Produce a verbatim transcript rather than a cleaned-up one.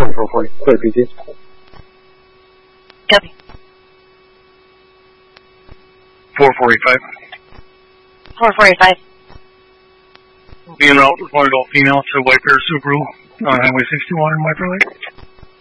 four forty, clear P T. Copy. four forty-five. four forty-five. Being route reported all female to White Bear Subaru on Highway sixty-one in White Bear Lake.